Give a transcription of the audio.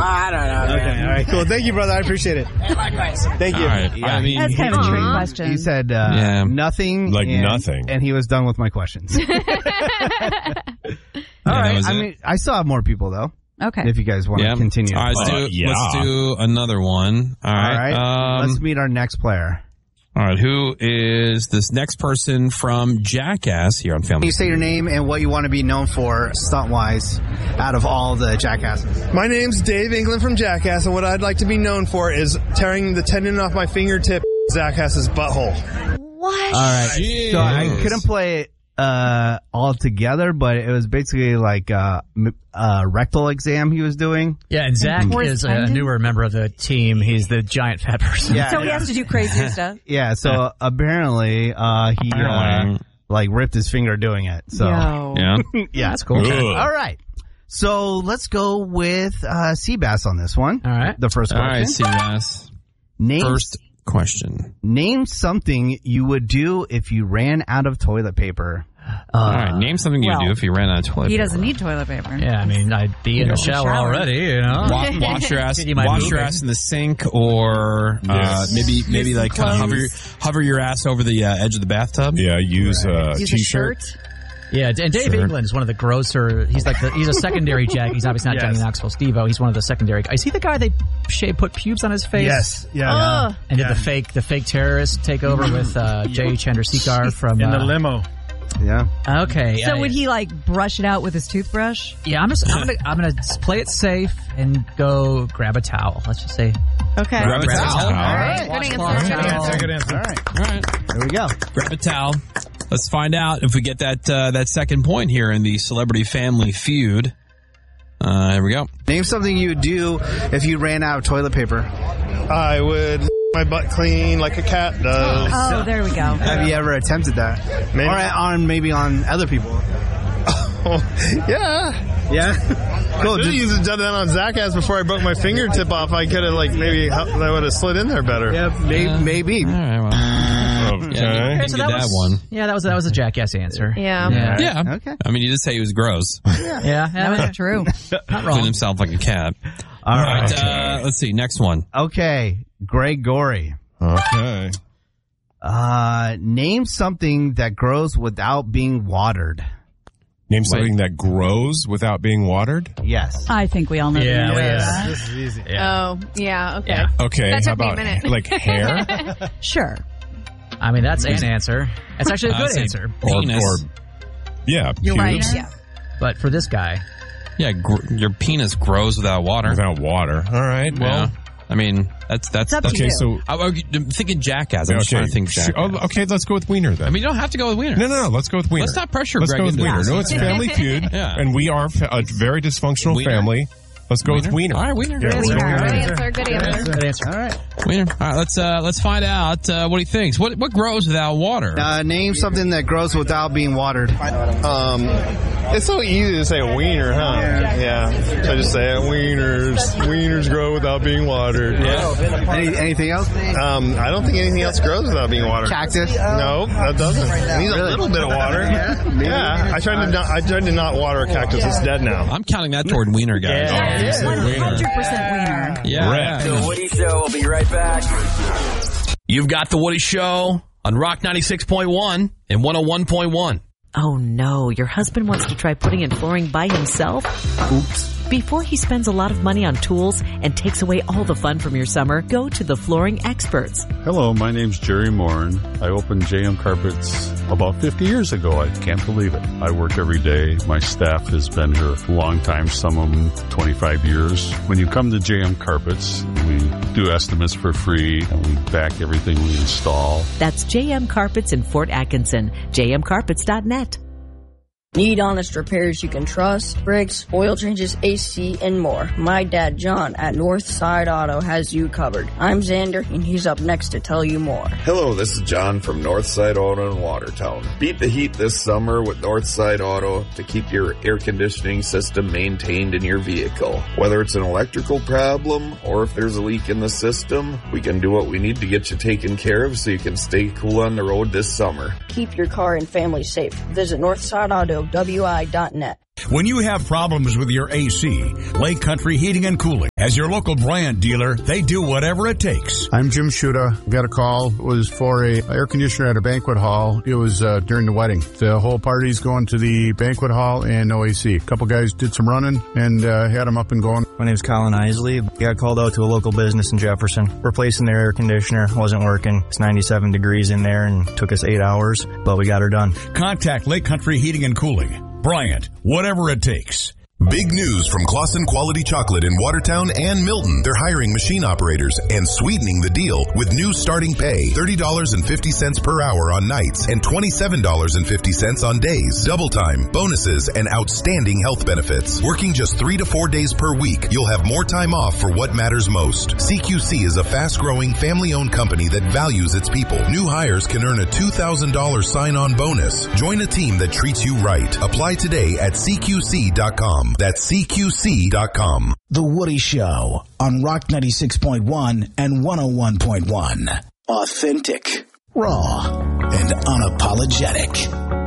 I don't know. Okay, all right, cool. Thank you, brother. I appreciate it. Likewise. Thank you. All right. Yeah, I mean, that's kind of a trick question. He said nothing. Like and, nothing. And he was done with my questions. All right. I mean, I still have more people, though. Okay. If you guys want to continue. All right, let's do another one. All right. Let's meet our next player. All right. Who is this next person from Jackass here on Family? You say your name and what you want to be known for, stunt-wise, out of all the Jackasses. My name's Dave England from Jackass, and what I'd like to be known for is tearing the tendon off my fingertip Jackass's butthole. What? All right. Jeez. So I couldn't play it all together, but it was basically like a rectal exam he was doing. Yeah, and Zach is a newer member of the team. He's the giant fat person. Yeah, so he has to do crazy stuff. Yeah, so apparently he like ripped his finger doing it. So yeah, that's cool. All right. So let's go with Seabass on this one. All right. The first question. All right, Seabass. First question. Name something you would do if you ran out of toilet paper. All right, name something you would do if you ran out of toilet paper. He doesn't need toilet paper. Yeah, I mean, I'd be in the shower already, you know. Wash your ass. Wash your ass in the sink, or maybe like kind of hover your ass over the edge of the bathtub. Yeah, use a Use t-shirt. a shirt. Yeah, and Dave England is one of the grosser. He's like he's a secondary Jack. He's obviously not Johnny Knoxville Steve-O. He's one of the secondary guys. Is he the guy they put pubes on his face? Yes. Yeah. And did the fake terrorist take over with Jay Chandrasekhar from in the limo. Yeah. Okay. So would he like brush it out with his toothbrush? Yeah, I'm gonna play it safe and go grab a towel. Let's just say. Okay. Grab a towel. All right. Good answer. All right. All right. There we go. Grab a towel. Let's find out if we get that second point here in the Celebrity Family Feud. Here we go. Name something you would do if you ran out of toilet paper. I would my butt clean like a cat does. Oh, there we go. Have you ever attempted that? Maybe on other people. Yeah. Cool. I should have done that on Jackass before I broke my fingertip off. I could have I would have slid in there better. Yeah, maybe. All right. Well. Okay. So that one. Yeah, that was a Jackass answer. Yeah. Okay. I mean, you did say he was gross. Yeah, That was true. not Clean wrong. himself like a cat. All right. Let's see. Next one. Okay. Greg Gorey. Okay. Name something that grows without being watered. Name something that grows without being watered? Yes. I think we all know. Yeah. This is easy. Oh, yeah, okay. Yeah. Okay. That How took me a about minute. like hair? Sure. I mean, that's an answer. It's actually a good say answer. Penis. Or yeah, You're right. pubes Yeah. But for this guy, Yeah, your penis grows without water. without water. All right. Well. Yeah. I mean, that's up to Okay. you. So. I'm thinking Jackass. I'm just trying to think Jackass. Okay. Let's go with Wiener then. I mean, you don't have to go with Wiener. No. Let's go with Wiener. Let's not pressure Let's Greg go with into Wiener. this. No, it's Family Feud, Yeah. and we are a very dysfunctional Wiener? family. Let's go with Wiener. All right, Wiener. Yeah, Good answer. good answer. All right. Wiener. All right, let's find out what he thinks. What grows without water? Name something that grows without being watered. It's so easy to say a wiener, huh? Yeah. So I just say it. Wieners grow without being watered. Yeah. Anything else? I don't think anything else grows without being watered. Cactus? No, that doesn't. It needs a little bit of water. Yeah. I tried to not water a cactus. It's dead now. I'm counting that toward Wiener, guys. Yeah. 100% wiener. Yeah. The Woody Show will be right back. You've got The Woody Show on Rock 96.1 and 101.1. Oh no, your husband wants to try putting in flooring by himself? Oops. Before he spends a lot of money on tools and takes away all the fun from your summer, go to the Flooring Experts. Hello, my name's Jerry Morin. I opened JM Carpets about 50 years ago. I can't believe it. I work every day. My staff has been here a long time, some of them 25 years. When you come to JM Carpets, we do estimates for free and we back everything we install. That's JM Carpets in Fort Atkinson, jmcarpets.net. Need honest repairs you can trust? Brakes, oil changes, AC, and more. My dad, John, at Northside Auto has you covered. I'm Xander, and he's up next to tell you more. Hello, this is John from Northside Auto in Watertown. Beat the heat this summer with Northside Auto to keep your air conditioning system maintained in your vehicle. Whether it's an electrical problem or if there's a leak in the system, we can do what we need to get you taken care of so you can stay cool on the road this summer. Keep your car and family safe. Visit NorthsideAutoWI.net. When you have problems with your AC, Lake Country Heating and Cooling, as your local Bryant dealer, they do whatever it takes. I'm Jim Shuda. Got a call. It was for a air conditioner at a banquet hall. It was during the wedding. The whole party's going to the banquet hall and no AC. A couple guys did some running and had them up and going. My name's Colin Isley. Got called out to a local business in Jefferson. Replacing their air conditioner. Wasn't working. It's 97 degrees in there and took us 8 hours, but we got her done. Contact Lake Country Heating and Cooling. Bryant, whatever it takes. Big news from Claussen Quality Chocolate in Watertown and Milton. They're hiring machine operators and sweetening the deal with new starting pay. $30.50 per hour on nights and $27.50 on days. Double time, bonuses, and outstanding health benefits. Working just 3 to 4 days per week, you'll have more time off for what matters most. CQC is a fast-growing, family-owned company that values its people. New hires can earn a $2,000 sign-on bonus. Join a team that treats you right. Apply today at CQC.com. That's CQC.com. The Woody Show on Rock 96.1 and 101.1. Authentic, raw, and unapologetic.